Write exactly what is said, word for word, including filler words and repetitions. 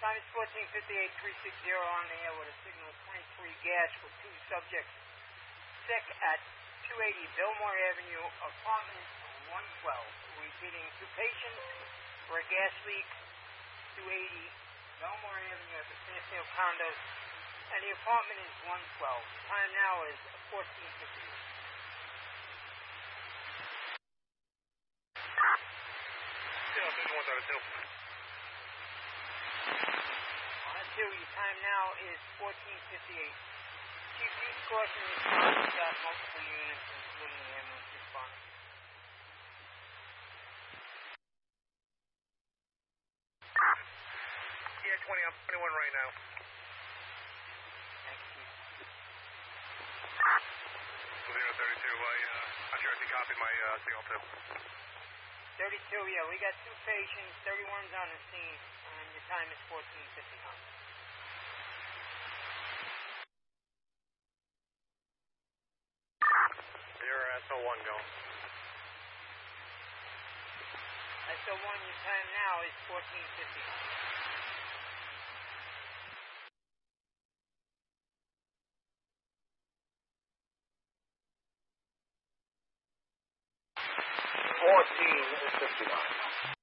Time is fourteen fifty-eight, three sixty on the air with a signal of twenty-three gas with two subjects sick at two eighty Billmore Avenue, apartment one twelve. Repeating, two patients for a gas leak, two eighty Billmore Avenue at the Fairfield Condos, and the apartment is one twelve. Time now is fourteen fifty-eight. Yeah, thirty-one thirty-two. Two, your time now is fourteen fifty-eight. Chief, please caution responders got multiple units, including the ambulance responders. Yeah, twenty, I'm twenty-one right now. Thank you. zero thirty-two, I, uh, I'm sure if you copied my, uh, signal too. thirty-two, yeah, we got two patients, thirty-one's on the scene, and your time is fourteen fifty-one. S O one going. S O one, your time now is fourteen fifty. fourteen fifty-nine.